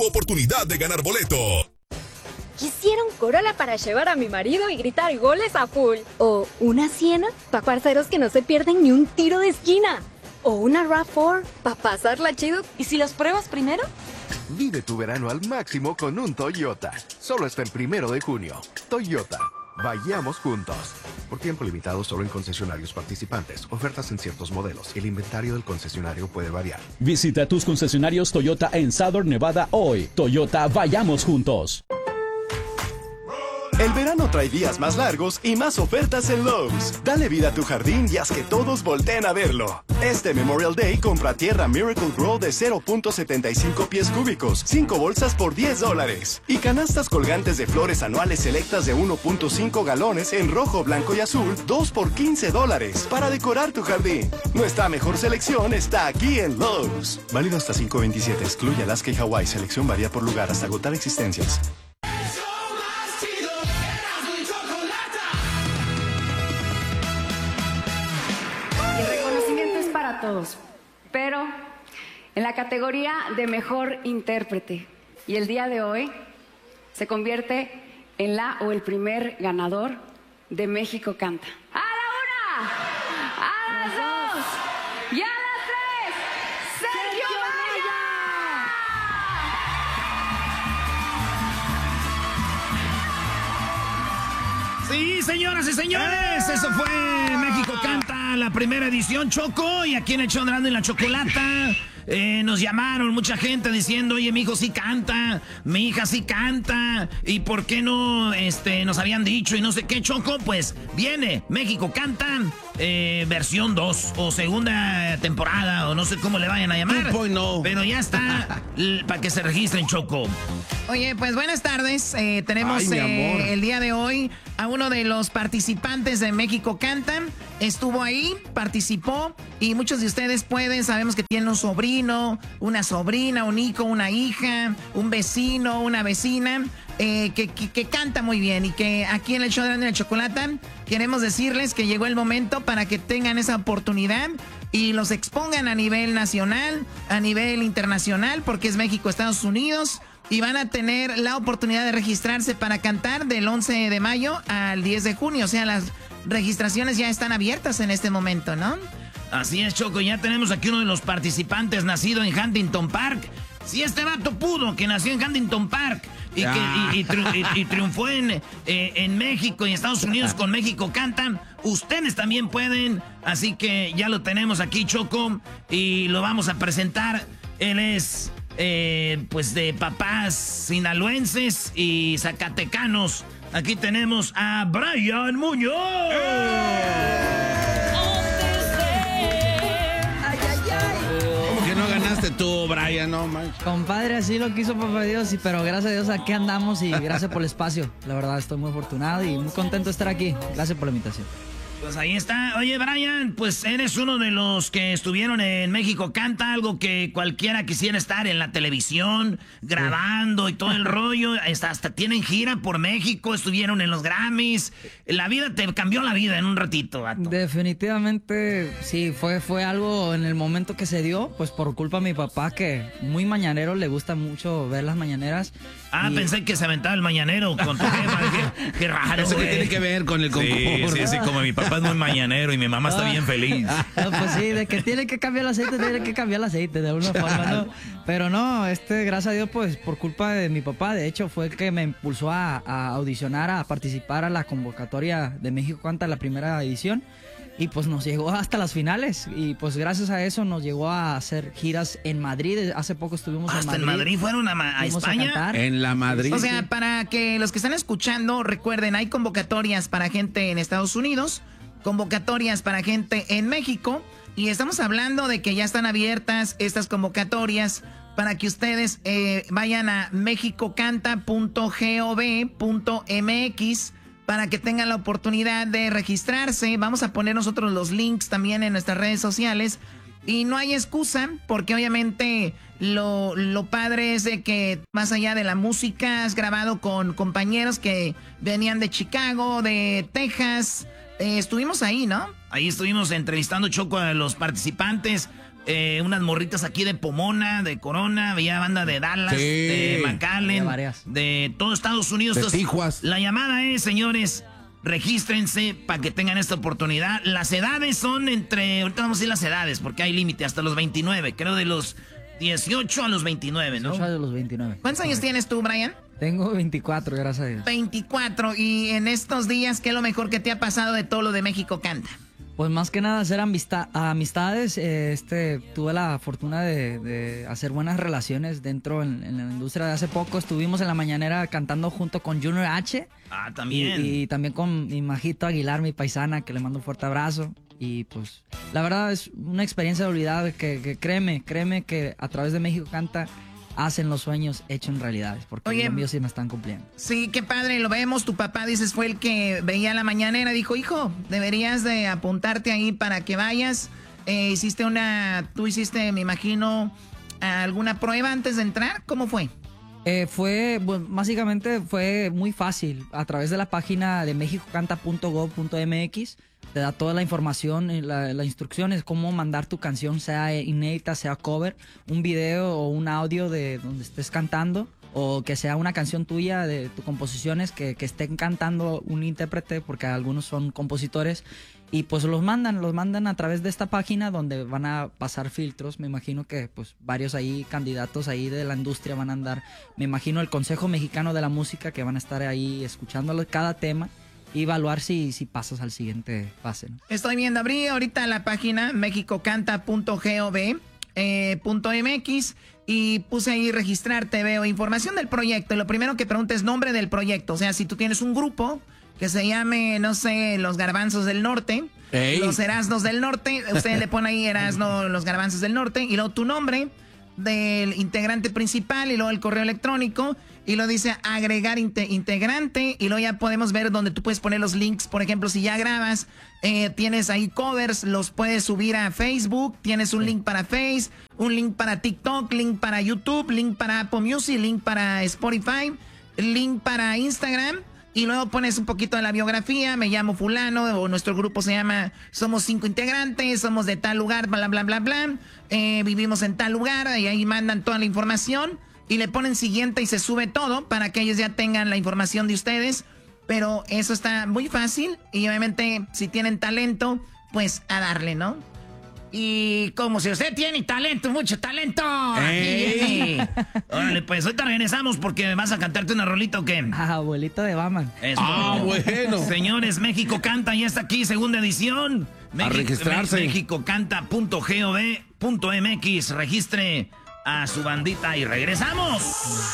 oportunidad de ganar boleto. Quisiera un Corolla para llevar a mi marido y gritar goles a full. O una Siena para parceros que no se pierden ni un tiro de esquina. O una RAV4 para pasarla chido. ¿Y si los pruebas primero? Vive tu verano al máximo con un Toyota. Solo hasta el 1 de junio. Toyota. Vayamos juntos. Por tiempo limitado solo en concesionarios participantes. Ofertas en ciertos modelos. El inventario del concesionario puede variar. Visita tus concesionarios Toyota en Southern Nevada hoy. Toyota, vayamos juntos. El verano trae días más largos y más ofertas en Lowe's. Dale vida a tu jardín y haz que todos volteen a verlo. Este Memorial Day compra tierra Miracle Grow de 0.75 pies cúbicos, 5 bolsas por $10. Y canastas colgantes de flores anuales selectas de 1.5 galones en rojo, blanco y azul, 2 por $15. Para decorar tu jardín. Nuestra mejor selección está aquí en Lowe's. Válido hasta 5/27. Excluye Alaska y Hawái. Selección varía por lugar hasta agotar existencias. Todos, pero en la categoría de mejor intérprete, y el día de hoy se convierte en la o el primer ganador de México Canta. ¡A la 1! ¡A las 2! ¡Y a las 3! ¡Sergio Maya! Sí, señoras y señores, eso fue México Canta, la primera edición, Choco, y aquí en el show de Erasmo y la Chocolata nos llamaron mucha gente diciendo, oye, mi hijo sí canta, mi hija sí canta, y por qué no nos habían dicho y no sé qué, Choco. Pues viene México Canta versión 2 o segunda temporada o no sé cómo le vayan a llamar, pero ya está para que se registren, Choco. Oye, pues buenas tardes, tenemos el día de hoy a uno de los participantes de México Canta. Estuvo ahí, participó, y muchos de ustedes sabemos que tienen un sobrino, una sobrina, un hijo, una hija, un vecino, una vecina, que canta muy bien, y que aquí en el show de Erasmo y la Chocolata queremos decirles que llegó el momento para que tengan esa oportunidad y los expongan a nivel nacional, a nivel internacional, porque es México, Estados Unidos. Y van a tener la oportunidad de registrarse para cantar del 11 de mayo al 10 de junio. O sea, las registraciones ya están abiertas en este momento, ¿no? Así es, Choco. Ya tenemos aquí uno de los participantes nacido en Huntington Park. Si este vato pudo, que nació en Huntington Park y triunfó en México y Estados Unidos con México Canta, ustedes también pueden. Así que ya lo tenemos aquí, Choco, y lo vamos a presentar. Él es... pues de papás sinaloenses y zacatecanos. Aquí tenemos a Brian Muñoz. ¿Cómo que no ganaste tú, Brian? No manches. Compadre, así lo quiso papá Dios, pero gracias a Dios aquí andamos y gracias por el espacio. La verdad estoy muy afortunado y muy contento de estar aquí. Gracias por la invitación. Pues ahí está. Oye, Brian, pues eres uno de los que estuvieron en México Canta, algo que cualquiera quisiera estar en la televisión, grabando y todo el rollo. Hasta tienen gira por México, estuvieron en los Grammys. La vida te cambió la vida en un ratito, vato. Definitivamente, sí, fue algo en el momento que se dio, pues por culpa de mi papá, que muy mañanero, le gusta mucho ver las mañaneras. Pensé que se aventaba el mañanero con tu jefa. Qué raro, ¿Eso qué tiene que ver con el concurso? Sí, como mi papá es muy mañanero y mi mamá está bien feliz. Pues sí, de que tiene que cambiar el aceite, de alguna forma, ¿no? Pero no, gracias a Dios, pues por culpa de mi papá, de hecho, fue el que me impulsó a audicionar, a participar a la convocatoria de México Canta, la primera edición. Y pues nos llegó hasta las finales. Y pues gracias a eso nos llegó a hacer giras en Madrid. Hace poco estuvimos en Madrid. ¿Hasta en Madrid fueron a España? En la Madrid. O sea, para que los que están escuchando recuerden, hay convocatorias para gente en Estados Unidos, convocatorias para gente en México. Y estamos hablando de que ya están abiertas estas convocatorias para que ustedes vayan a mexicocanta.gov.mx para que tengan la oportunidad de registrarse. Vamos a poner nosotros los links también en nuestras redes sociales. Y no hay excusa, porque obviamente lo padre es de que más allá de la música, has grabado con compañeros que venían de Chicago, de Texas. Estuvimos ahí, ¿no? Ahí estuvimos entrevistando, Choco, a los participantes. unas morritas aquí de Pomona, de Corona, veía banda de Dallas, de McAllen, de todo Estados Unidos. De Tijuas. La llamada es, señores, regístrense para que tengan esta oportunidad. Las edades son ahorita vamos a decir las edades, porque hay límite, hasta los 29, creo de los 18 a los 29, ¿no? 18 a los 29. ¿Cuántos años tienes tú, Brian? Tengo 24, gracias a Dios. 24, y en estos días, ¿qué es lo mejor que te ha pasado de todo lo de México Canta? Pues más que nada hacer amistades. Tuve la fortuna de hacer buenas relaciones dentro en la industria. De hace poco estuvimos en la mañanera cantando junto con Junior H. Ah, también. Y también con mi Majito Aguilar, mi paisana, que le mando un fuerte abrazo. Y pues la verdad es una experiencia de olvidar que créeme que a través de México Canta hacen los sueños hechos en realidades, porque los míos sí me están cumpliendo. Sí, qué padre, lo vemos. Tu papá, dices, fue el que veía la mañanera. Dijo, hijo, deberías de apuntarte ahí para que vayas. Tú hiciste, me imagino, alguna prueba antes de entrar. ¿Cómo fue? Básicamente fue muy fácil. A través de la página de mexicocanta.gov.mx te da toda la información y la instrucción es cómo mandar tu canción, sea inédita, sea cover, un video o un audio de donde estés cantando, o que sea una canción tuya de tus composiciones que estén cantando un intérprete, porque algunos son compositores, y pues los mandan a través de esta página donde van a pasar filtros. Me imagino que pues varios ahí candidatos ahí de la industria van a andar, me imagino el Consejo Mexicano de la Música, que van a estar ahí escuchándolo cada tema y evaluar si pasas al siguiente fase, ¿no? Estoy viendo, abrí ahorita la página mexicocanta.gov.mx y puse ahí registrarte, veo información del proyecto, y lo primero que pregunta es nombre del proyecto. O sea, si tú tienes un grupo que se llame, no sé, Los Garbanzos del Norte, Los Erasnos del Norte, usted le pone ahí Erasno, Los Garbanzos del Norte, y luego tu nombre del integrante principal, y luego el correo electrónico, y lo dice agregar integrante, y luego ya podemos ver donde tú puedes poner los links. Por ejemplo, si ya grabas, tienes ahí covers, los puedes subir a Facebook, tienes un link para Face, un link para TikTok, link para YouTube, link para Apple Music, link para Spotify, link para Instagram, y luego pones un poquito de la biografía, me llamo fulano, o nuestro grupo se llama, somos 5 integrantes, somos de tal lugar, bla, bla, bla, bla, vivimos en tal lugar, y ahí mandan toda la información, y le ponen siguiente y se sube todo para que ellos ya tengan la información de ustedes. Pero eso está muy fácil, y obviamente si tienen talento, pues a darle, ¿no? Y como si usted tiene talento, mucho talento. Aquí. Órale, pues ahorita regresamos porque vas a cantarte una rolita ¿o qué? Abuelito de Batman. Bueno. Señores, México Canta ya está aquí, segunda edición. A registrarse. Mexicocanta.gov.mx. Registre a su bandita y regresamos.